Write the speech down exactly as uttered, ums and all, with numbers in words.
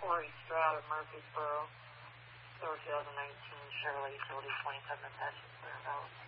Corey Stroud of Murfreesboro, two thousand nineteen Chevrolet Utility twenty-seven attachments thereabouts.